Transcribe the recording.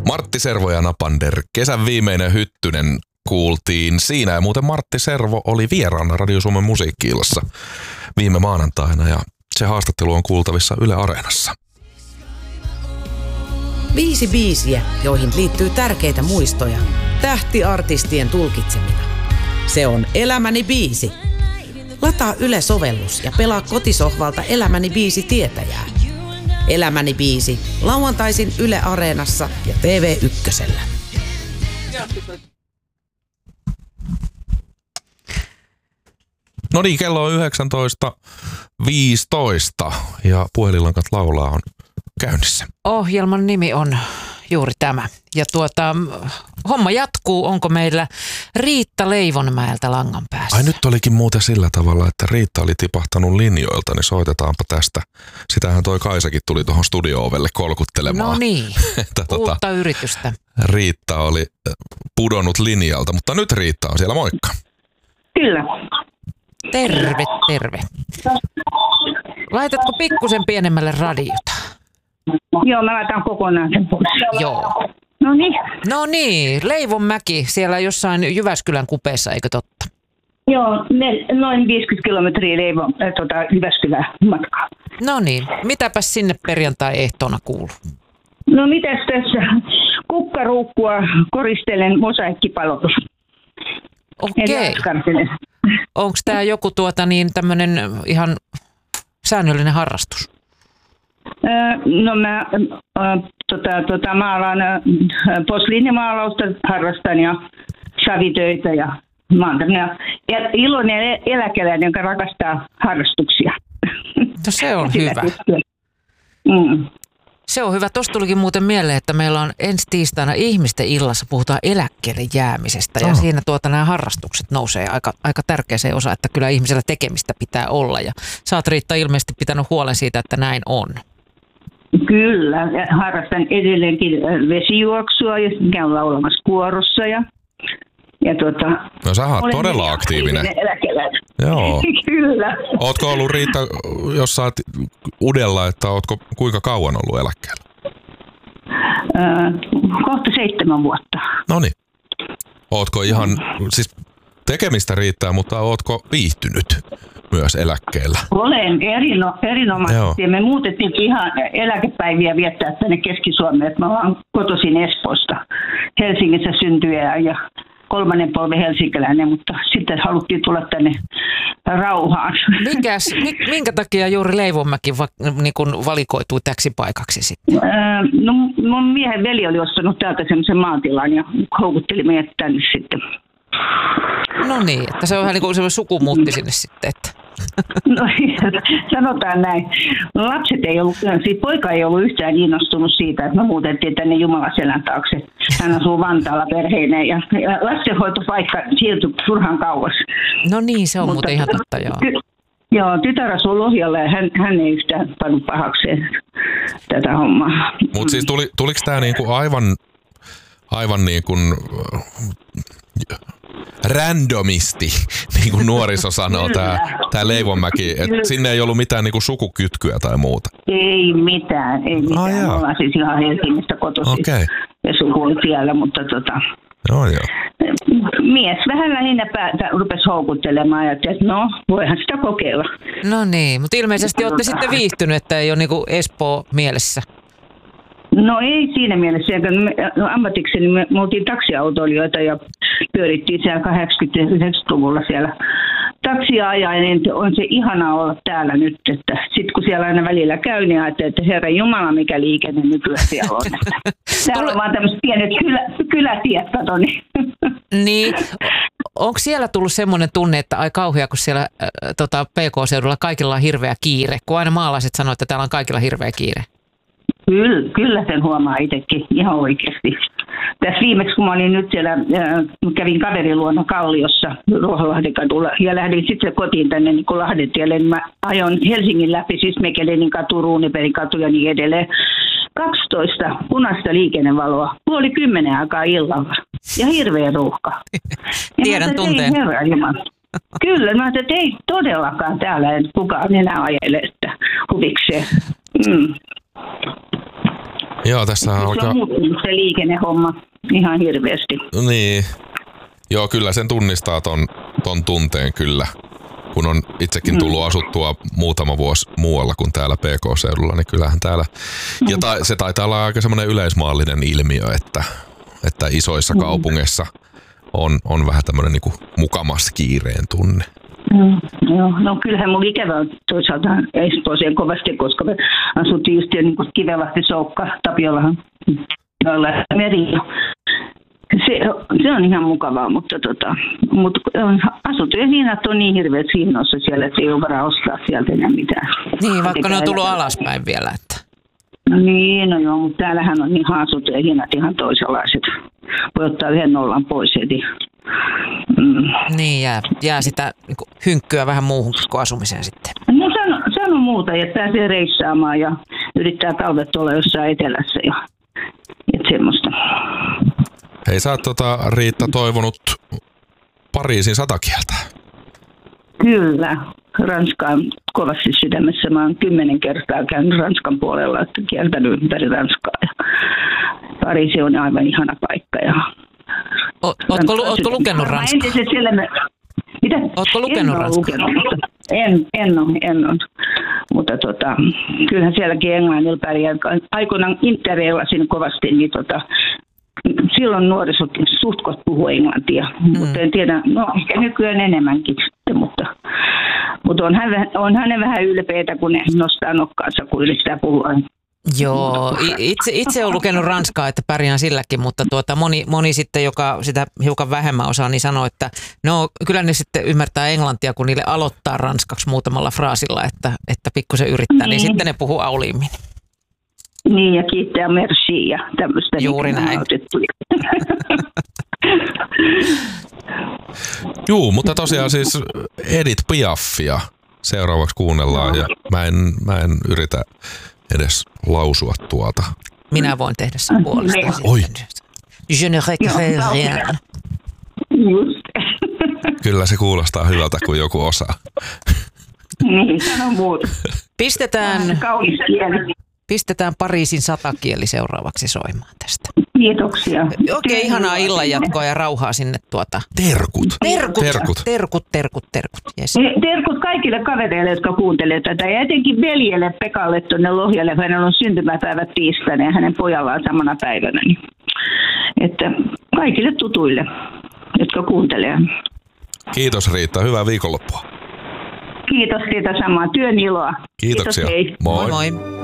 Martti Servo ja Napander, kesän viimeinen hyttynen kuultiin siinä. Ja muuten Martti Servo oli vieraana Radio Suomen musiikki-illassa viime maanantaina ja se haastattelu on kuultavissa Yle Areenassa. 5 biisiä, joihin liittyy tärkeitä muistoja. Tähtiartistien tulkitsemina. Se on Elämäni biisi. Lataa Yle-sovellus ja pelaa kotisohvalta Elämäni biisi tietäjää. Elämäni biisi. Lauantaisin Yle Areenassa ja TV1:llä. No niin, kello on 19.15 ja Puhelinlankat laulaa on käynnissä. Ohjelman nimi on juuri tämä. Ja homma jatkuu. Onko meillä Riitta Leivonmäeltä langan päässä? Ai nyt olikin muuten sillä tavalla, että Riitta oli tipahtanut linjoilta, niin soitetaanpa tästä. Sitähän toi Kaisakin tuli tuohon studio-ovelle kolkuttelemaan. No niin, uutta yritystä. Riitta oli pudonnut linjalta, mutta nyt Riitta on siellä, moikka. Kyllä. Terve, terve. Laitatko pikkusen pienemmälle radiota? Joo, mä laitan kokonaan sen pois. Joo. No niin, Leivonmäki siellä jossain Jyväskylän kupeessa, eikö totta? Joo, noin 50 kilometriä Jyväskylän matkaa. No niin, mitäpäs sinne perjantai-ehtoona kuuluu? No mitäs tässä? Kukkaruukkua koristelen mosaikkipalotus. Okei. Onko tämä joku tämmöinen ihan säännöllinen harrastus? No mä maalaan posliinimaalausta harrastan ja savitöitä ja mä oon tämmöinen iloinen eläkeläinen, joka rakastaa harrastuksia. No se on hyvä. Se on hyvä. Tuosta tulikin muuten mieleen, että meillä on ensi tiistaina ihmisten illassa puhutaan eläkkeelle jäämisestä ja siinä nämä harrastukset nousee aika tärkeäseen osaan, että kyllä ihmisellä tekemistä pitää olla ja sä oot Riitta ilmeisesti pitänyt huolen siitä, että näin on. Kyllä, harrastan edelleenkin vesijuoksua ja käyn laulamassa kuorossa No sä oot todella aktiivinen. Joo. Kyllä. Ootko ollut Riitta, jos sä oot udella, että ootko kuinka kauan ollut eläkkeellä? Kohta 7 vuotta. Noniin. Ootko ihan, siis tekemistä riittää, mutta ootko viihtynyt myös eläkkeellä? Olen erinomaisesti. Me muutettiin ihan eläkepäiviä viettää tänne Keski-Suomeen. Mä oon kotoisin Espoosta. Helsingissä syntyjä ja 3. polven helsinkiläinen, mutta sitten haluttiin tulla tänne rauhaan. Minkä takia juuri Leivonmäki valikoitui täksi paikaksi sitten? No mun miehen veli oli ostanut täältä semmoisen maatilan ja houkutteli meidät tänne sitten. No niin, että se on ihan niin kuin semmoinen sukumuutti sinne sitten, että... No sanotaan näin. Lapset ei ollut, siis poika ei ollut yhtään innostunut siitä, että me muutettiin tänne Jumalaselän taakse. Hän asuu Vantaalla perheineen ja lastenhoitopaikka siirtyi turhan kauas. No niin, se on muuten ihan totta, joo. Joo, tytär asuu Lohjalla ja hän ei yhtään pannut pahakseen tätä hommaa. Mutta siis tuliko tämä niinku aivan niin kuin randomisti, niin kuin nuoriso sanoo, tämä Leivonmäki, että sinne ei ollut mitään niin kuin sukukytkyä tai muuta? Ei mitään. Me ollaan siis ihan Helsingistä kotoisin ja suku oli siellä, mutta Joo. Mies vähän lähinnä rupesi houkuttelemaan ja että no, voihan sitä kokeilla. No niin, mutta ilmeisesti olette sitten viihtynyt, että ei ole niin kuin Espoo mielessä. No ei siinä mielessä. Ammatikseni me oltiin taksiautoilijoita ja pyörittiin siellä 80-90-luvulla siellä taksia ajaen, niin on se ihanaa olla täällä nyt, että sitten kun siellä aina välillä käy, niin ajattelee, että Herran Jumala, mikä liikenne nykyään siellä on. Täällä on vaan tämmöiset pienet kylätiet, kato niin. Niin, onko siellä tullut semmoinen tunne, että ai kauhea, kun siellä PK-seudulla kaikilla on hirveä kiire, kun aina maalaiset sanoo, että täällä on kaikilla hirveä kiire? Kyllä sen huomaa itsekin ihan oikeasti. Tässä viimeksi, kun mä olin nyt siellä, kävin kaverin luona Kalliossa Ruoholahden kadulla ja lähdin sitten kotiin tänne niin kuin Lahden tielle, niin mä ajoin Helsingin läpi, siis Mekelenin katu, Ruuniperin katu ja niin edelleen. 12 punaista liikennevaloa, 9:30 aikaa illalla ja hirveä ruuhka. Tiedän tunteen. Kyllä, mä ajattelin, että ei todellakaan täällä kukaan enää ajele, että huvikseen. Joo, tässä alkaa... Se on muuttunut se liikennehomma ihan hirveästi. Niin. Joo, kyllä sen tunnistaa ton tunteen kyllä. Kun on itsekin tullut asuttua muutama vuosi muualla kuin täällä PK-seudulla, niin kyllähän täällä... Ja se taitaa olla aika semmoinen yleismaallinen ilmiö, että isoissa kaupungeissa on vähän tämmöinen niinku mukamas kiireen tunne. Joo, no kyllähän mun ikävä on toisaalta Espooseen kovasti, koska me asuttiin just niin kuin Kivelahti, Soukka, Tapiolahan, meri. Se on ihan mukavaa, mutta asuntojen hinnat on niin hirveät hinnoissa siellä, että ei ole varaa ostaa sieltä enää mitään. Niin, vaikka ne on tullut alaspäin vielä. Että. Niin, no joo, mutta täällähän on ihan asuntojen hinnat ihan toisenlaiset. Voi ottaa yhden nollan pois heti. Niin, jää sitä hynkkyä vähän muuhunkin kuin asumiseen sitten. No sano muuta, että pääsee reissaamaan ja yrittää talvet olla jossain etelässä ja semmoista. Hei, sä oot Riitta toivonut Pariisin 100 kieltä. Kyllä, Ranska on kovasti sydämessä. Mä oon 10 kertaa käynyt Ranskan puolella, että kieltänyt ympäri Ranskaa. Ja Pariisi on aivan ihana paikka. Ja Ootko lukenut Ranskaa? Mitä? Ootko lukenut Ranskaa? En ole. Mutta kyllähän sielläkin englannilla pärjää. Aikoinaan interreilasin kovasti, niin silloin nuorisokin suhtkot puhuu englantia, mutta en tiedä, no ehkä nykyään enemmänkin sitten, mutta on hänen vähän ylpeitä, kun ne nostaa nokkaansa, kun yrittää puhua. Joo, itse olen lukenut ranskaa, että pärjään silläkin, mutta moni sitten, joka sitä hiukan vähemmän osaa, niin sanoo, että no kyllä ne sitten ymmärtää englantia, kun niille aloittaa ranskaksi muutamalla fraasilla, että pikkusen yrittää, niin sitten ne puhuu auliimmin. Niin, ja kiittää merci ja tämmöistä. Juuri näin. Juu, mutta tosiaan siis Edith Piafia seuraavaksi kuunnellaan ja mä en yritä edes lausua tuota. Minä voin tehdä sen puolesta. Oi. Je ne regrette rien. Just. Kyllä se kuulostaa hyvältä, kun joku osaa. Niin, sano muuta. Pistetään Pariisin 100 kieli seuraavaksi soimaan tästä. Kiitoksia. Oikein ihanaa illanjatkoa ja rauhaa sinne Terkut. Yes. Terkut kaikille kavereille, jotka kuuntelee tätä. Ja etenkin veljelle Pekalle tuonne Lohjalle. Hänellä on syntymäpäivä tiistaina ja hänen pojallaan samana päivänä. Että kaikille tutuille, jotka kuuntelee. Kiitos Riitta. Hyvää viikonloppua. Kiitos siitä samaa. Työn iloa. Kiitoksia. Kiitos, hei. Moi. Moi.